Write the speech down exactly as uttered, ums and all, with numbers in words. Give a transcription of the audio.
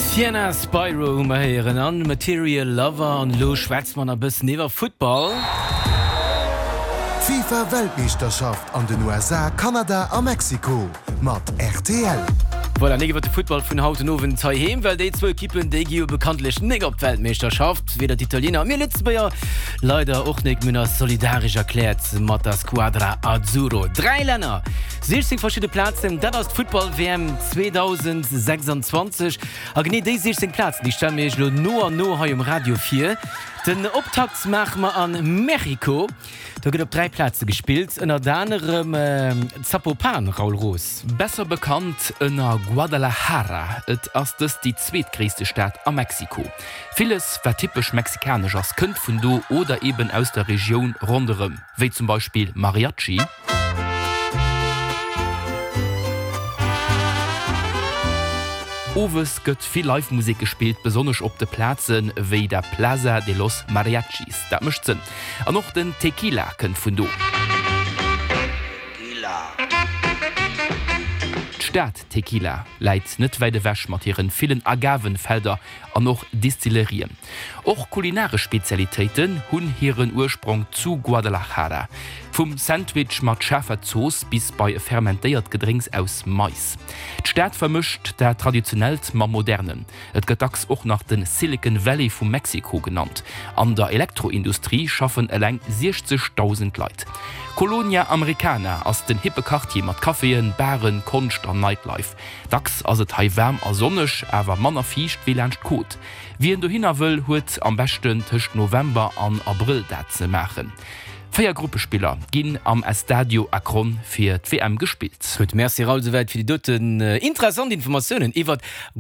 Sienna Spyro meieren an Material Lover an lo Schwätzmann a bis newer Football. FIFA-Weltmeisterschaft an den U S A, Kanada a Mexiko mat R T L. Voilà, wat de Football vun haut nowen Zeihem, well déi zwo Kippen déi gio bekanntlich neg op Weltmeisterschaft, weder d'Italiener mir Litzbeier leider och net Münner solidarisch erklärt mat der Squadra Azzurro. Drei Länder, sechzehn verschiedene Plätze, dat ass Football-W M zwanzig sechsundzwanzig. A genie déi sechzehn Plätze, die stellen méch lo no an no ha im Radio vier. Den Optakt mach ma an Mexiko. Da gët op drei Plätze gespielt, ënner danerem äh, Zapopan, Raul Roos. Besser bekannt ënner Guadalajara, et ass dës die zweetgréste Stadt a Mexiko. Vieles war typisch mexikanisch ass kënnt vun do oder eben aus der Region ronderem, wie zum Beispiel Mariachi. Owes gëtt viel Live-Musik gespielt, besonders op de Plätzen wie der Plaza de los Mariachis. Dat mischt sinn. An noch den Tequila kënnt vun do. Stadt Tequila leiit net weide wäsch mat ihren vielen Agavenfelder an noch Distillerien. Och kulinare Spezialitäten hunn hireieren Ursprung zu Guadalajara. Vom Sandwich mat Schäferzoos bis bei fermentéiert Gedrinks aus Mais. D'Stadt vermischt der traditionellt ma modernen. Et gëtt dacks och nach den Silicon Valley vum Mexiko genannt. An der Elektroindustrie schaffen eleng sechzigtausend Leiit. Colonia Americana ass den hippe Quartier mat Kaffeeen, Bären, Kunst an Nightlife. Dacks ass et hai wärm a sonnech, awer manner fiicht wie lerncht kot. Wie en du hinner wëll, huet am besten tëcht November an April dat ze machen. Vier Gruppespieler ginn am Estadio Akron fir d'W M gespielt. Gut, merci Raul soweit für die doten äh, interessante Informationen iwwer